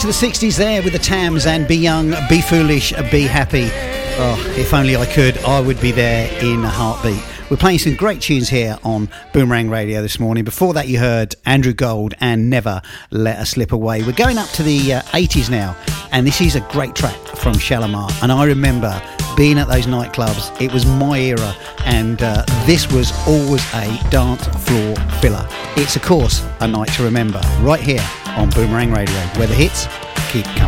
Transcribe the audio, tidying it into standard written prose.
to the 60s there with the Tams and Be Young, Be Foolish, Be Happy. Oh, if only I could, I would be there in a heartbeat. We're playing some great tunes here on Boomerang Radio this morning. Before that you heard Andrew Gold and Never Let Her Slip Away. We're going up to the 80s now, and this is a great track from Shalimar. And I remember being at those nightclubs. It was my era, and this was always a dance floor filler. It's, of course, a night to remember, right here on Boomerang Radio, where the hits keep coming.